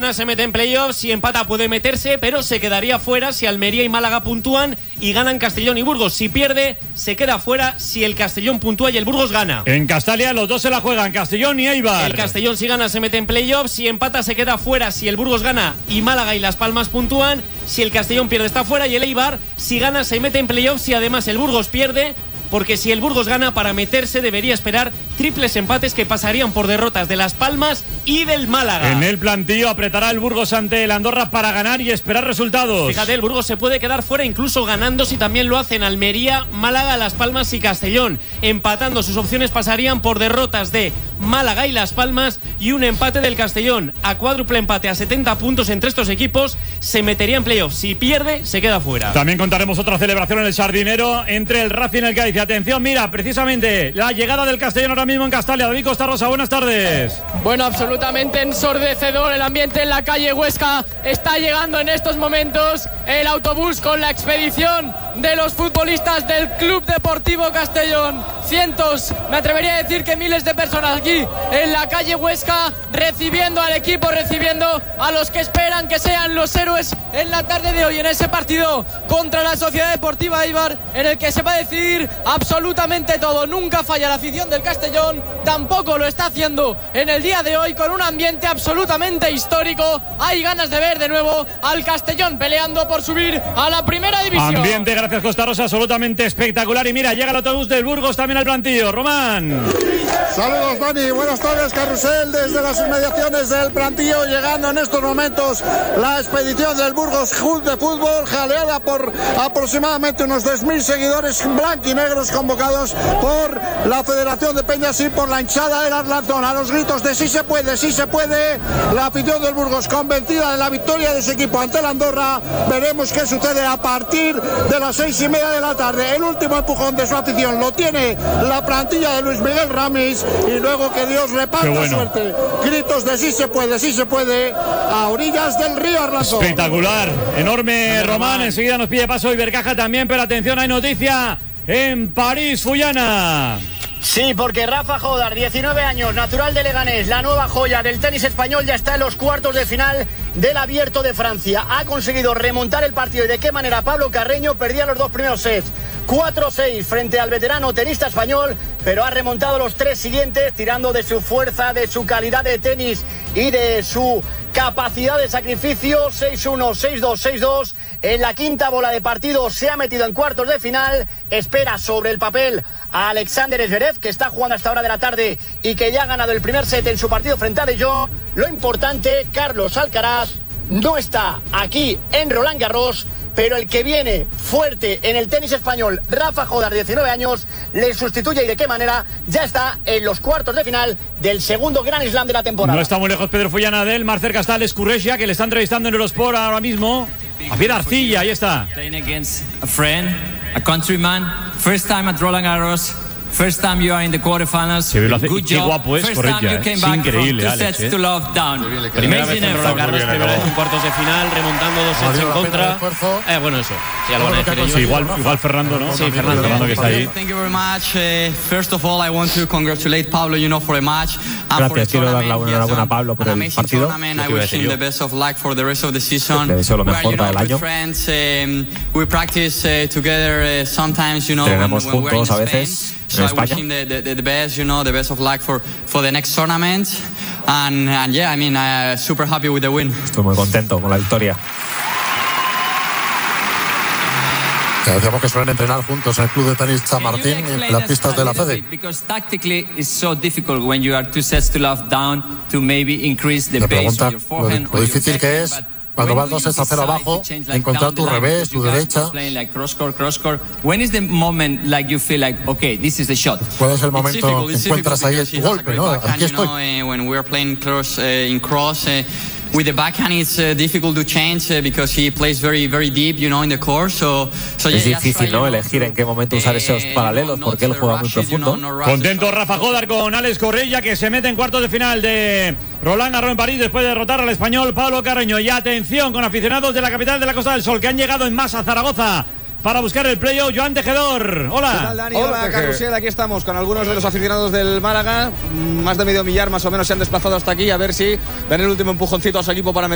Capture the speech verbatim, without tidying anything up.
gana se mete en playoffs, si empata puede meterse, pero se quedaría fuera si Almería y Málaga puntúan y ganan Castellón y Burgos. Si pierde, se queda fuera si el Castellón puntúa y el Burgos gana. En Castalia los dos se la juegan, Castellón y Eibar. El Castellón si gana se mete en playoffs, si empata se queda fuera si el Burgos gana y Málaga y Las Palmas puntúan. Si el Castellón pierde está fuera y el Eibar si gana se mete en playoffs y además el Burgos pierde. Porque si el Burgos gana, para meterse debería esperar triples empates que pasarían por derrotas de Las Palmas y del Málaga. En el plantillo apretará el Burgos ante el Andorra para ganar y esperar resultados. Fíjate, el Burgos se puede quedar fuera incluso ganando si también lo hacen Almería, Málaga, Las Palmas y Castellón. Empatando, sus opciones pasarían por derrotas de Málaga y Las Palmas y un empate del Castellón. A cuádruple empate a setenta puntos entre estos equipos se metería en playoffs. Si pierde, se queda fuera. También contaremos otra celebración en el Sardinero entre el Racing y el Cádiz. Atención, mira, precisamente la llegada del Castellón ahora mismo en Castalia. David Costa Rosa, buenas tardes. Bueno, absolutamente ensordecedor el ambiente en la calle Huesca. Está llegando en estos momentos el autobús con la expedición de los futbolistas del Club Deportivo Castellón. Cientos, me atrevería a decir que miles de personas aquí en la calle Huesca recibiendo al equipo, recibiendo a los que esperan que sean los héroes en la tarde de hoy en ese partido contra la Sociedad Deportiva Eibar, en el que se va a decidir absolutamente todo. Nunca falla la afición del Castellón, tampoco lo está haciendo en el día de hoy, con un ambiente absolutamente histórico. Hay ganas de ver de nuevo al Castellón peleando por subir a la primera división. Ambiente, gracias Costa Rosa, absolutamente espectacular. Y mira, llega el autobús del Burgos también al plantillo. Román. Saludos, Dani, buenas tardes. Carrusel desde las inmediaciones del plantillo, llegando en estos momentos la expedición del Burgos Club de Fútbol, jaleada por aproximadamente unos dos mil seguidores blanquinegros convocados por la Federación de Peñas y por la hinchada del Arlantón. A los gritos de sí se puede, sí se puede, la afición del Burgos convencida de la victoria de su equipo ante el Andorra. Veremos qué sucede a partir de las seis y media de la tarde. El último empujón de su afición lo tiene la plantilla de Luis Miguel Ramis, y luego que Dios reparta bueno. suerte. Gritos de sí se puede, sí se puede, a orillas del río Arlantón. Espectacular, enorme Román. Román. Enseguida nos pide paso Ibercaja también, pero atención, hay noticia en París, Fullana. Sí, porque Rafa Jodar, diecinueve años, natural de Leganés, la nueva joya del tenis español, ya está en los cuartos de final del Abierto de Francia. Ha conseguido remontar el partido. ¿Y de qué manera? Pablo Carreño perdía los dos primeros sets, cuatro seis frente al veterano tenista español, pero ha remontado los tres siguientes, tirando de su fuerza, de su calidad de tenis y de su capacidad de sacrificio. Seis uno, seis dos, seis dos. En la quinta bola de partido se ha metido en cuartos de final. Espera sobre el papel a Alexander Zverev, que está jugando hasta hora de la tarde y que ya ha ganado el primer set en su partido frente a De Jong. Lo importante, Carlos Alcaraz no está aquí en Roland Garros, pero el que viene fuerte en el tenis español, Rafa Jodar, diecinueve años, le sustituye. ¿Y de qué manera? Ya está en los cuartos de final del segundo Grand Slam de la temporada. No está muy lejos Pedro Follana de él, más cerca está Alex Curresia, que le está entrevistando en Eurosport ahora mismo. Javier Arcilla, ahí está. Playing against a friend, a countryman, first time at Roland Garros. First time you are in the quarterfinals. Se ve lo hace, Good qué job. guapo es First Correia, time you eh. came Es back increíble, from two Alex, sets eh. to love down. Primera vez en Roland Garros, primera vez en cuartos de final, remontando dos sets en contra. Eh, bueno, eso, ya lo van a decir ellos. Sí, igual, igual Fernando, ¿no? Sí, Fernando, Fernando que está ahí. Thank you very much. Uh, first of all, I want to congratulate Pablo, you know, for a match. Gracias, quiero dar la enhorabuena a Pablo por el partido. I wish him the best of luck for the rest of the season. Le deseo lo mejor para el año. We practice together sometimes, you know, entrenamos juntos a veces. So I wish him the, the, the best, you know, the best of luck for, for the next tournament. And, and yeah, I mean, I'm super happy with the win. Estoy muy contento con la victoria. Te decíamos que suelen entrenar juntos en el club de tenis Chamartín y en las pistas de la Fede. Because tactically it's so difficult when you are two sets to love down to maybe increase the Me pace pregunta of your forehand lo, lo difícil que es cuando vas dos sets a cero abajo, encontrar tu revés, tu derecha. When is the moment like you feel like, okay, this is the shot? ¿Cuál es el momento que encuentras ahí tu golpe, no? Aquí estoy. When we are playing close in cross, with the backhand it's uh, difficult to change uh, because he plays very very deep, you know, in the court. So, so es yeah, difícil, ¿no? Elegir en qué momento usar esos paralelos porque él juega muy profundo. Contento Rafa Jodar con Alex Correia, que se mete en cuartos de final de Roland Garros en París después de derrotar al español Pablo Carreño. Y atención con aficionados de la capital de la Costa del Sol que han llegado en masa a Zaragoza para buscar el playoff. Joan Tejedor, hola. ¿Qué tal, Dani? Hola, Hola Carrusel, aquí estamos con algunos de los aficionados del Málaga. Más de medio millar más o menos se han desplazado hasta aquí a ver si ven el último empujoncito a su equipo para meter